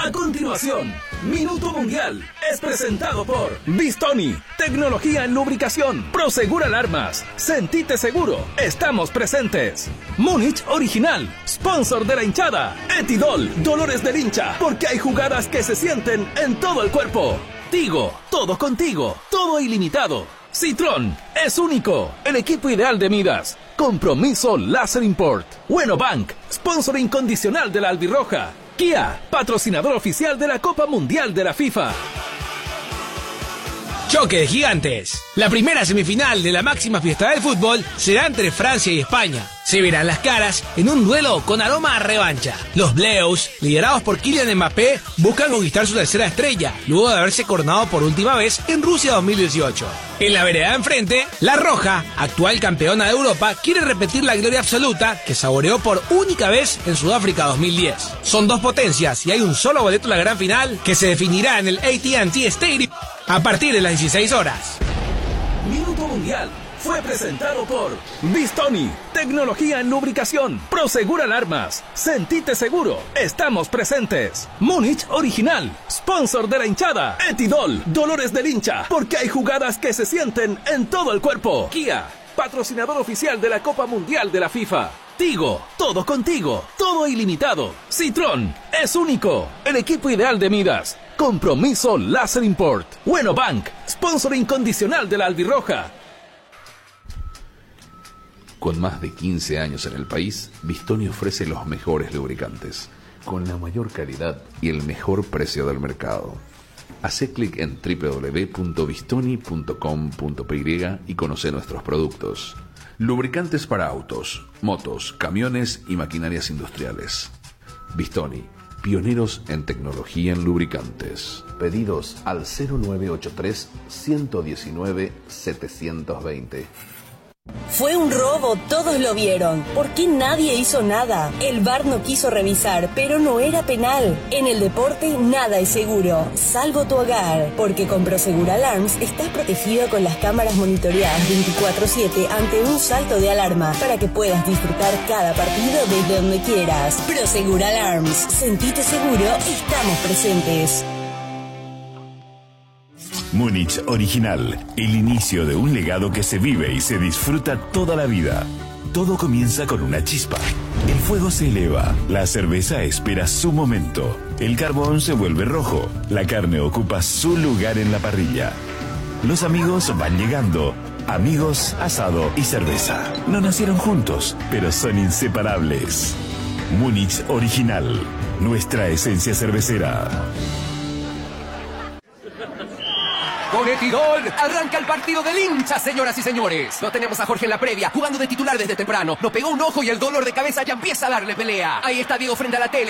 A continuación, Minuto Mundial es presentado por Bistoni, tecnología en lubricación, Prosegur Alarmas, Sentite Seguro, estamos presentes. Múnich Original, sponsor de la hinchada. Etidol, dolores del hincha, porque hay jugadas que se sienten en todo el cuerpo. Tigo, todo contigo, todo ilimitado. Citrón, es único, el equipo ideal de Midas. Compromiso Láser Import. Bueno Bank, sponsor incondicional de la albirroja. Kia, patrocinador oficial de la Copa Mundial de la FIFA. Choque de gigantes. La primera semifinal de la máxima fiesta del fútbol será entre Francia y España. Se verán las caras en un duelo con aroma a revancha. Los Bleus, liderados por Kylian Mbappé, buscan conquistar su tercera estrella, luego de haberse coronado por última vez en Rusia 2018. En la vereda de enfrente, la Roja, actual campeona de Europa, quiere repetir la gloria absoluta que saboreó por única vez en Sudáfrica 2010. Son dos potencias y hay un solo boleto en la gran final que se definirá en el AT&T Stadium a partir de las 16 horas. Minuto Mundial fue presentado por Bistoni, tecnología en lubricación, Prosegur Alarmas, Sentite Seguro, estamos presentes. Múnich Original, sponsor de la hinchada. Etidol, dolores del hincha, porque hay jugadas que se sienten en todo el cuerpo. Kia, patrocinador oficial de la Copa Mundial de la FIFA. Tigo, todo contigo, todo ilimitado. Citrón, es único, el equipo ideal de Midas. Compromiso Láser Import. Bueno Bank, sponsor incondicional de la albirroja. Con más de 15 años en el país, Bistoni ofrece los mejores lubricantes, con la mayor calidad y el mejor precio del mercado. Hacé clic en www.bistoni.com.py y conoce nuestros productos. Lubricantes para autos, motos, camiones y maquinarias industriales. Bistoni, pioneros en tecnología en lubricantes. Pedidos al 0983 119 720. Fue un robo, todos lo vieron. ¿Por qué nadie hizo nada? El VAR no quiso revisar, pero no era penal. En el deporte nada es seguro, salvo tu hogar. Porque con Prosegur Alarms estás protegido con las cámaras monitoreadas 24/7 ante un salto de alarma, para que puedas disfrutar cada partido desde donde quieras. Prosegur Alarms, sentite seguro, estamos presentes. Múnich Original, el inicio de un legado que se vive y se disfruta toda la vida. Todo comienza con una chispa. El fuego se eleva, la cerveza espera su momento, el carbón se vuelve rojo, la carne ocupa su lugar en la parrilla. Los amigos van llegando. Amigos, asado y cerveza. No nacieron juntos, pero son inseparables. Múnich Original, nuestra esencia cervecera. Con Etidol, arranca el partido del hincha, señoras y señores. Lo tenemos a Jorge en la previa, jugando de titular desde temprano. Nos pegó un ojo y el dolor de cabeza ya empieza a darle pelea. Ahí está Diego frente a la tele.